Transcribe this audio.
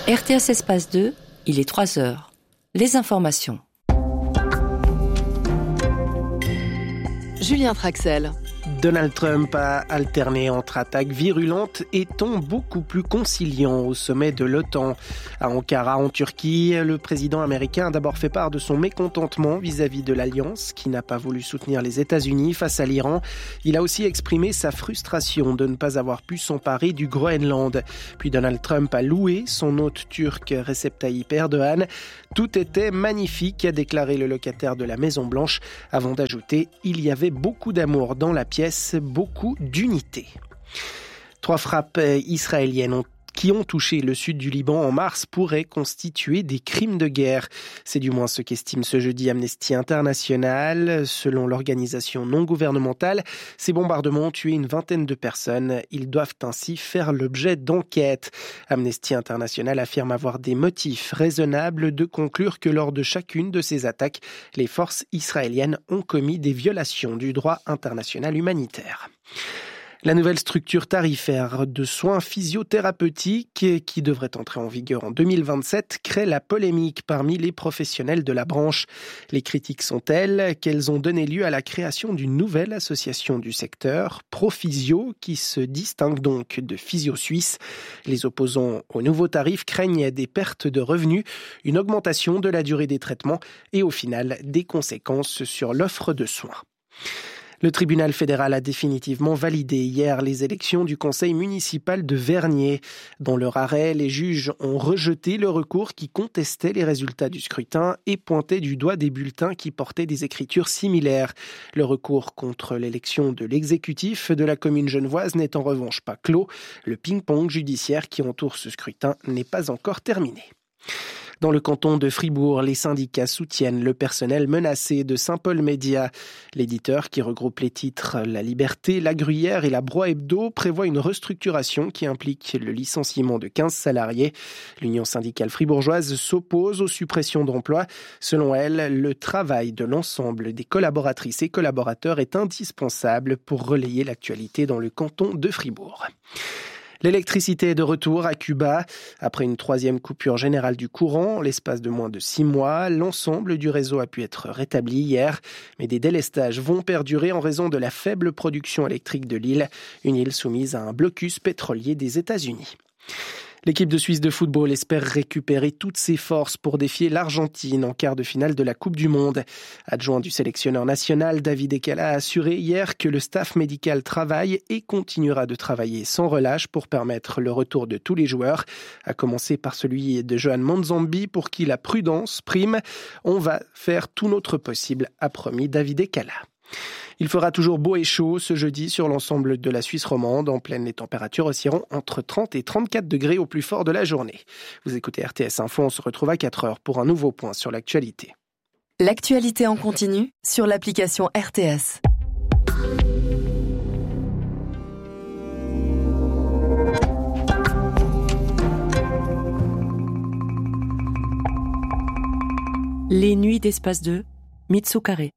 RTS Espace 2, il est 3 heures. Les informations. Julien Traxel. Donald Trump a alterné entre attaques virulentes et tons beaucoup plus conciliants au sommet de l'OTAN. À Ankara, en Turquie, le président américain a d'abord fait part de son mécontentement vis-à-vis de l'Alliance, qui n'a pas voulu soutenir les États-Unis face à l'Iran. Il a aussi exprimé sa frustration de ne pas avoir pu s'emparer du Groenland. Puis Donald Trump a loué son hôte turc Recep Tayyip Erdogan. Tout était magnifique, a déclaré le locataire de la Maison-Blanche, avant d'ajouter « Il y avait beaucoup d'amour dans la pièce, beaucoup d'unité ». 3 frappes israéliennes qui ont touché le sud du Liban en mars pourraient constituer des crimes de guerre. C'est du moins ce qu'estime ce jeudi Amnesty International. Selon l'organisation non gouvernementale, ces bombardements ont tué une vingtaine de personnes. Ils doivent ainsi faire l'objet d'enquêtes. Amnesty International affirme avoir des motifs raisonnables de conclure que lors de chacune de ces attaques, les forces israéliennes ont commis des violations du droit international humanitaire. La nouvelle structure tarifaire de soins physiothérapeutiques qui devrait entrer en vigueur en 2027 crée la polémique parmi les professionnels de la branche. Les critiques sont telles qu'elles ont donné lieu à la création d'une nouvelle association du secteur, Prophysio, qui se distingue donc de Physio Suisse. Les opposants aux nouveaux tarifs craignent des pertes de revenus, une augmentation de la durée des traitements et au final des conséquences sur l'offre de soins. Le tribunal fédéral a définitivement validé hier les élections du conseil municipal de Vernier. Dans leur arrêt, les juges ont rejeté le recours qui contestait les résultats du scrutin et pointait du doigt des bulletins qui portaient des écritures similaires. Le recours contre l'élection de l'exécutif de la commune genevoise n'est en revanche pas clos. Le ping-pong judiciaire qui entoure ce scrutin n'est pas encore terminé. Dans le canton de Fribourg, les syndicats soutiennent le personnel menacé de Saint-Paul Média. L'éditeur, qui regroupe les titres La Liberté, La Gruyère et La Broye Hebdo, prévoit une restructuration qui implique le licenciement de 15 salariés. L'Union syndicale fribourgeoise s'oppose aux suppressions d'emplois. Selon elle, le travail de l'ensemble des collaboratrices et collaborateurs est indispensable pour relayer l'actualité dans le canton de Fribourg. L'électricité est de retour à Cuba. Après une 3e coupure générale du courant, en l'espace de moins de 6 mois, l'ensemble du réseau a pu être rétabli hier. Mais des délestages vont perdurer en raison de la faible production électrique de l'île, une île soumise à un blocus pétrolier des États-Unis. L'équipe de Suisse de football espère récupérer toutes ses forces pour défier l'Argentine en quart de finale de la Coupe du Monde. Adjoint du sélectionneur national, David Ekala a assuré hier que le staff médical travaille et continuera de travailler sans relâche pour permettre le retour de tous les joueurs, à commencer par celui de Johan Manzambi pour qui la prudence prime. On va faire tout notre possible, a promis David Ekala. Il fera toujours beau et chaud ce jeudi sur l'ensemble de la Suisse romande. En pleine, les températures oscilleront entre 30 et 34 degrés au plus fort de la journée. Vous écoutez RTS Info, on se retrouve à 4 heures pour un nouveau point sur l'actualité. L'actualité en continu sur l'application RTS. Les nuits d'Espace 2, Mitsu Carré.